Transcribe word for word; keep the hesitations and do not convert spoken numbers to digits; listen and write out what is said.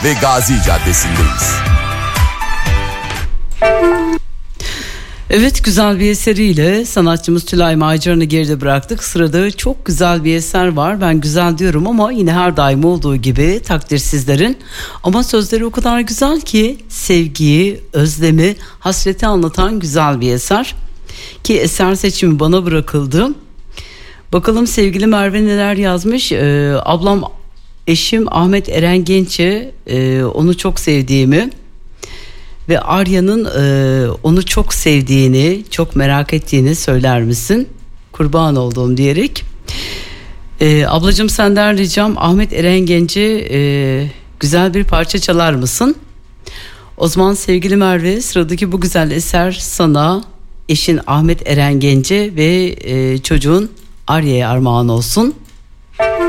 ve Gazi Caddesi'ndeyiz. Evet, güzel bir eseriyle sanatçımız Tülay Macar'ını geride bıraktık. Sırada çok güzel bir eser var. Ben güzel diyorum ama yine her daim olduğu gibi takdir sizlerin. Ama sözleri o kadar güzel ki sevgiyi, özlemi, hasreti anlatan güzel bir eser. Ki eser seçimi bana bırakıldı. Bakalım sevgili Merve neler yazmış. Ee, ablam, eşim Ahmet Eren Genç'e e, onu çok sevdiğimi ve Arya'nın e, onu çok sevdiğini, çok merak ettiğini söyler misin? Kurban olduğum diyerek. E, ablacığım senden ricam Ahmet Eren Genç'e e, güzel bir parça çalar mısın? O zaman sevgili Merve, sıradaki bu güzel eser sana, eşin Ahmet Eren Genç'e ve e, çocuğun Arya'ya armağan olsun.